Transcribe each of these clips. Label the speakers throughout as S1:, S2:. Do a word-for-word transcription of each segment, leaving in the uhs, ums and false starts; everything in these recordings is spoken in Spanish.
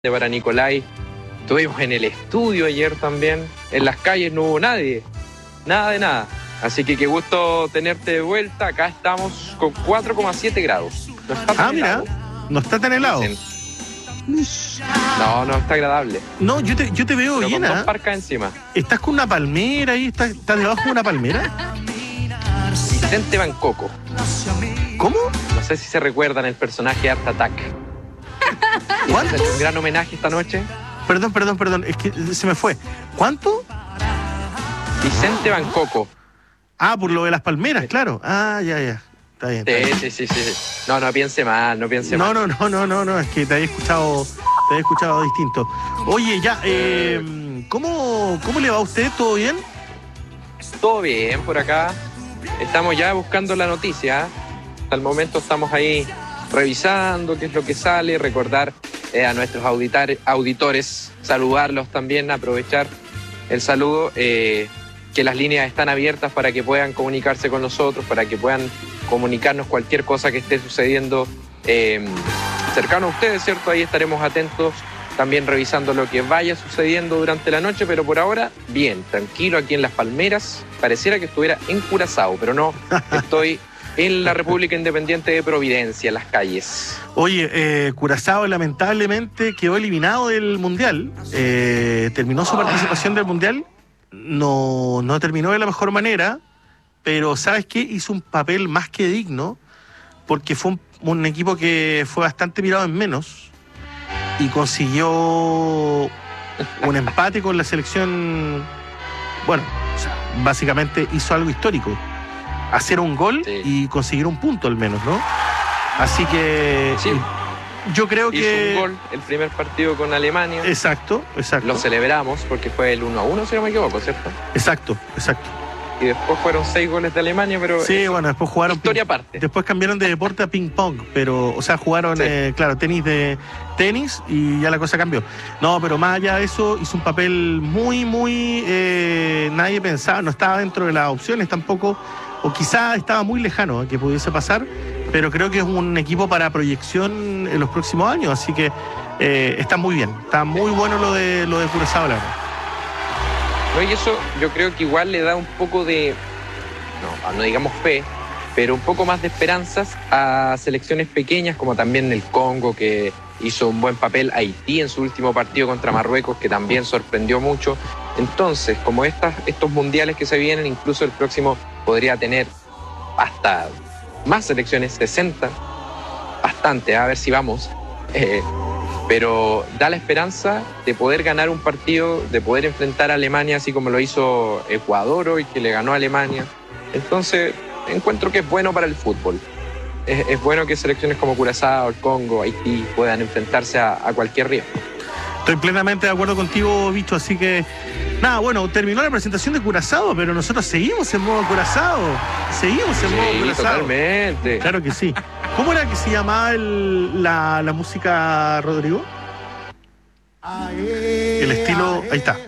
S1: para Nicolai. Estuvimos en el estudio ayer también. En las calles no hubo nadie. Nada de nada. Así que qué gusto tenerte de vuelta. Acá estamos con cuatro coma siete grados. No está tan
S2: ah,
S1: helado.
S2: mira. No está tan helado.
S1: No, no está agradable.
S2: No, yo te, yo te veo
S1: Pero
S2: bien,
S1: con
S2: ¿eh?
S1: dos parcas encima.
S2: ¿Estás con una palmera ahí? ¿Estás, estás debajo de una palmera?
S1: Vicente Bancoco.
S2: ¿Cómo?
S1: No sé si se recuerdan el personaje Art Attack.
S2: ¿Cuánto?
S1: Un gran homenaje esta noche.
S2: Perdón, perdón, perdón. Es que se me fue. ¿Cuánto?
S1: Vicente Bancoco.
S2: Ah, por lo de las palmeras, claro. Ah, ya, ya. Está bien. Está bien.
S1: Sí, sí, sí, sí. No, no piense mal, no piense
S2: No,
S1: mal.
S2: no, no, no, no, no. Es que te había escuchado, te había escuchado distinto. Oye, ya, eh, ¿cómo, ¿cómo le va a usted? ¿Todo bien?
S1: Todo bien por acá. Estamos ya buscando la noticia. Hasta el momento estamos ahí revisando qué es lo que sale, recordar eh, a nuestros auditar, auditores, saludarlos también, aprovechar el saludo, eh, que las líneas están abiertas para que puedan comunicarse con nosotros, para que puedan comunicarnos cualquier cosa que esté sucediendo eh, cercano a ustedes, ¿cierto? Ahí estaremos atentos, también revisando lo que vaya sucediendo durante la noche, pero por ahora, bien, tranquilo aquí en Las Palmeras. Pareciera que estuviera en Curazao, pero no, estoy en la República Independiente de Providencia, en las calles.
S2: Oye, eh, Curazao lamentablemente quedó eliminado del Mundial. Eh, terminó su participación del Mundial. No, no terminó de la mejor manera, pero ¿sabes qué? Hizo un papel más que digno, porque fue un, un equipo que fue bastante mirado en menos y consiguió un empate con la selección. Bueno, o sea, básicamente hizo algo histórico. Hacer un gol sí. y conseguir un punto al menos, ¿no? Así que
S1: sí.
S2: yo creo
S1: Hizo
S2: que...
S1: un gol el primer partido con Alemania.
S2: Exacto, exacto.
S1: Lo celebramos porque fue el uno a uno, si no me equivoco, ¿cierto?
S2: Exacto, exacto.
S1: Y después fueron seis goles de Alemania, pero...
S2: Sí, bueno, después jugaron...
S1: Historia aparte.
S2: Después cambiaron de deporte a ping-pong, pero, o sea, jugaron, sí. eh, claro, tenis de tenis y ya la cosa cambió. No, pero más allá de eso, hizo un papel muy, muy... Eh, nadie pensaba, no estaba dentro de las opciones tampoco, o quizá estaba muy lejano a que pudiese pasar, pero creo que es un equipo para proyección en los próximos años, así que eh, está muy bien, está muy bueno lo de, lo de Curazao, la verdad.
S1: No, y eso yo creo que igual le da un poco de, no, no digamos fe, pero un poco más de esperanzas a selecciones pequeñas, como también el Congo, que hizo un buen papel, Haití en su último partido contra Marruecos, que también sorprendió mucho. Entonces, como estas, estos mundiales que se vienen, incluso el próximo podría tener hasta más selecciones, sesenta, bastante, a ver si vamos. Eh, pero da la esperanza de poder ganar un partido, de poder enfrentar a Alemania así como lo hizo Ecuador hoy, que le ganó a Alemania. Entonces, encuentro que es bueno para el fútbol. Es, es bueno que selecciones como Curazao, el Congo, Haití puedan enfrentarse a, a cualquier riesgo.
S2: Estoy plenamente de acuerdo contigo, Bicho, así que... Nada, bueno, terminó la presentación de Curazao, pero nosotros seguimos en modo Curazao. Seguimos en
S1: sí,
S2: modo Curazao.
S1: Totalmente.
S2: Claro que sí. ¿Cómo era que se llamaba el, la, la música, Rodrigo? El estilo... Ahí está.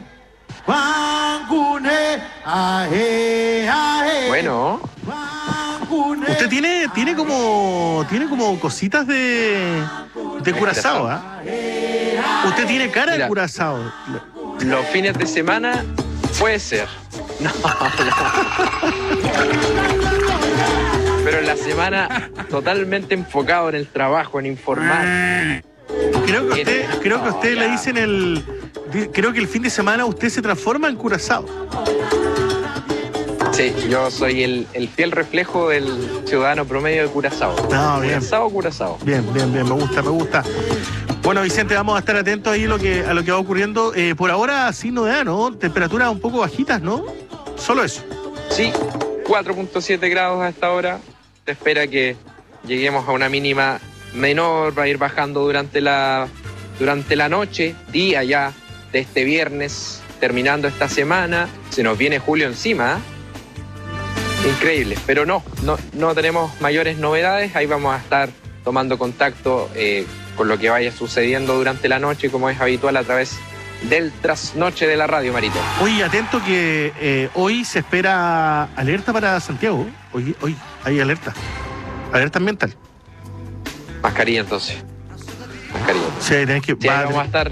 S1: Bueno.
S2: Usted tiene, tiene como tiene como cositas de, de Curazao, ¿ah? ¿eh? Usted tiene cara Mira, de Curazao.
S1: Los fines de semana puede ser. No, no. Pero en la semana totalmente enfocado en el trabajo, en informar.
S2: Creo que usted, creo que usted
S1: no,
S2: le dicen el. Creo que el fin de semana usted se transforma en Curazao.
S1: Sí, yo soy el, el fiel reflejo del ciudadano promedio de Curazao.
S2: No, bien.
S1: Curazao, Curazao.
S2: Bien, bien, bien, me gusta, me gusta. Bueno, Vicente, vamos a estar atentos ahí a lo que, a lo que va ocurriendo. Eh, por ahora, sin novedad, ¿no? Temperaturas un poco bajitas, ¿no? Solo eso.
S1: Sí, cuatro punto siete grados a esta hora. Se espera que lleguemos a una mínima menor, va a ir bajando durante la, durante la noche, día ya de este viernes, terminando esta semana. Se nos viene julio encima, ¿eh? Increíble, pero no, no, no tenemos mayores novedades. Ahí vamos a estar tomando contacto eh, con lo que vaya sucediendo durante la noche, como es habitual a través del trasnoche de la radio, Marito.
S2: Oye, atento que eh, hoy se espera alerta para Santiago. Hoy, hoy hay alerta. Alerta ambiental.
S1: Mascarilla entonces. mascarilla.
S2: Sí, tenés que.
S1: Sí,
S2: va a
S1: vamos a estar